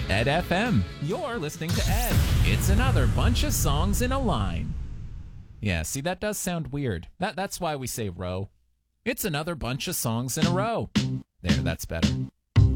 Ed FM. You're listening to Ed. It's another bunch of songs in a line. Yeah, see, that does sound weird. That's why we say row. It's another bunch of songs in a row. There, that's better.